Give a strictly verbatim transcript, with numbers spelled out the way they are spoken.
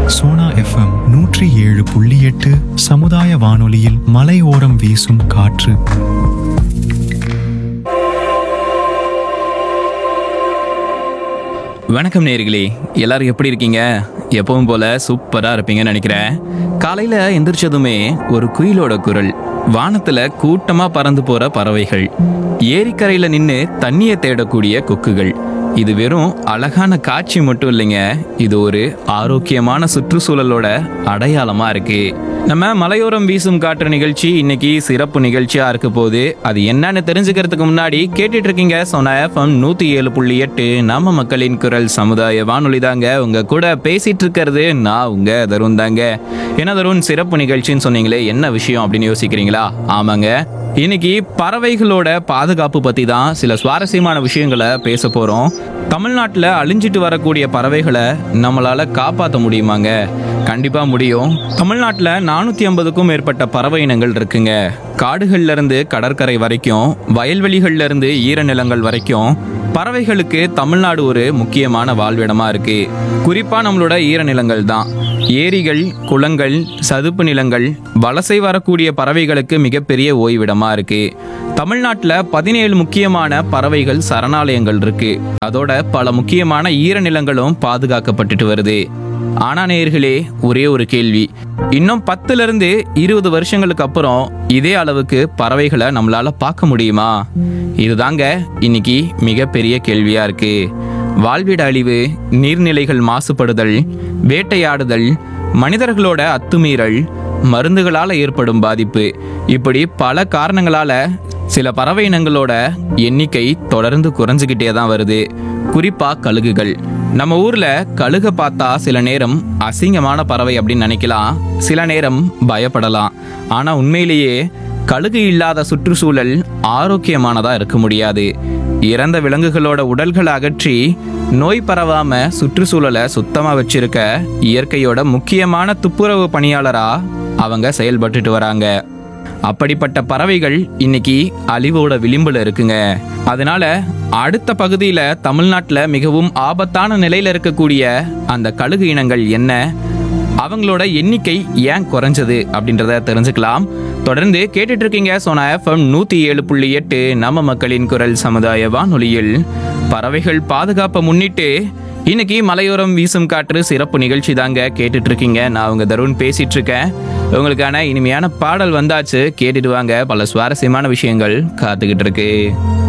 Sona FM நூற்றி ஏழு புள்ளி எட்டு சமுதாய வானொலியில் மலையோரம் வீசும் காற்று. வணக்கம் நேயர்களே, எல்லாரும் எப்படி இருக்கீங்க? எப்பவும் போல சூப்பரா இருப்பீங்கன்னு நினைக்கிறேன். காலையில எந்திரிச்சதுமே ஒரு குயிலோட குரல், வானத்துல கூட்டமா பறந்து போற பறவைகள், ஏரிக்கரையில நின்று தண்ணியை தேடக்கூடிய கொக்குகள். இது வெறும் அழகான காட்சி மட்டும் இல்லைங்க, இது ஒரு ஆரோக்கியமான சுற்றுச்சூழலோட அடையாளமா இருக்கு. நம்ம மலையோரம் வீசும் காற்று நிகழ்ச்சி இன்னைக்கு சிறப்பு நிகழ்ச்சியா இருக்க போது. அது என்னன்னு தெரிஞ்சுக்கிறதுக்கு முன்னாடி கேட்டுட்டு இருக்கீங்க சோனா எஃப்எம் நூத்தி ஏழு புள்ளி எட்டு நம்ம மக்களின் குரல் சமுதாய வானொலி தாங்க. உங்க கூட பேசிட்டு இருக்கிறது நான் உங்க தருண் தாங்க. என்ன தருண், சிறப்பு நிகழ்ச்சின்னு சொன்னீங்களே, என்ன விஷயம் அப்படின்னு யோசிக்கிறீங்களா? ஆமாங்க, இன்னைக்கு பறவைகளோட பாதுகாப்பு பத்தி தான் சில சுவாரஸ்யமான விஷயங்களை பேச போறோம். தமிழ்நாட்டில் அழிஞ்சிட்டு வரக்கூடிய பறவைகளை நம்மளால காப்பாற்ற முடியுமாங்க? கண்டிப்பா முடியும். தமிழ்நாட்டில் நானூத்தி ஐம்பதுக்கும் மேற்பட்ட பறவை இனங்கள் இருக்குங்க. காடுகள்ல இருந்து கடற்கரை வரைக்கும், வயல்வெளிகள்ல இருந்து ஈரநிலங்கள் வரைக்கும் பறவைகளுக்கு தமிழ்நாடு ஒரு முக்கியமான வாழ்விடமா இருக்கு. குறிப்பா நம்மளோட ஈரநிலங்கள் தான். ஏரிகள், குளங்கள், சதுப்பு நிலங்கள் வலசை வரக்கூடிய பறவைகளுக்கு மிகப்பெரிய ஓய்விடமா இருக்கு. தமிழ்நாட்டில் பதினேழு முக்கியமான பறவைகள் சரணாலயங்கள் இருக்கு. அதோட பல முக்கியமான ஈரநிலங்களும் பாதுகாக்கப்பட்டுட்டு வருது. ஆனா நேயர்களே, ஒரே ஒரு கேள்வி, இன்னும் பத்துல இருந்து இருபது வருஷங்களுக்கு அப்புறம் இதே அளவுக்கு பறவைகளை நம்மளால பார்க்க முடியுமா? இதுதாங்க இன்னைக்கு மிகப்பெரிய கேள்வியா இருக்கு. வாழ்விட அழிவு, நீர்நிலைகள் மாசுபடுதல், வேட்டையாடுதல், மனிதர்களோட அத்துமீறல், மருந்துகளால ஏற்படும் பாதிப்பு, இப்படி பல காரணங்களால சில பறவை இனங்களோட எண்ணிக்கை தொடர்ந்து குறைஞ்சுக்கிட்டே தான் வருது. குறிப்பா கழுகுகள். நம்ம ஊர்ல கழுக பார்த்தா சில நேரம் அசிங்கமான பறவை அப்படின்னு நினைக்கலாம், சில நேரம் பயப்படலாம். ஆனா உண்மையிலேயே கழுகு இல்லாத சுற்றுச்சூழல் ஆரோக்கியமானதா இருக்க முடியாது. இறந்த விலங்குகளோட உடல்களை அகற்றி நோய் பரவாம சுற்றுச்சூழலை சுத்தமா வச்சிருக்க இயற்கையோட முக்கியமான துப்புரவு பணியாளரா அவங்க செயல்பட்டுட்டு வராங்க. அப்படிப்பட்ட பறவைகள் இன்னைக்கு அழிவோட விளிம்புல இருக்குங்க. அதனால அடுத்த பகுதியில தமிழ்நாட்டில் மிகவும் ஆபத்தான நிலையில இருக்கக்கூடிய அந்த கழுகு இனங்கள் என்ன, அவங்களோட எண்ணிக்கை ஏன் குறைஞ்சது அப்படின்றத தெரிஞ்சுக்கலாம். தொடர்ந்து கேட்டுட்டு இருக்கீங்க சோனா எஃப்எம் நூத்தி ஏழு புள்ளி எட்டு நம்ம மக்களின் குரல் சமுதாய வானொலியில் பறவைகள் பாதுகாப்பை முன்னிட்டு இன்னைக்கு மலையோரம் வீசும் காற்று சிறப்பு நிகழ்ச்சி தாங்க கேட்டுட்டு இருக்கீங்க. நான் உங்க தருண் பேசிட்டு இருக்கேன். உங்களுக்கான இனிமையான பாடல் வந்தாச்சு, கேட்டுட்டு வாங்க. பல சுவாரஸ்யமான விஷயங்கள் காத்துக்கிட்டு இருக்கு.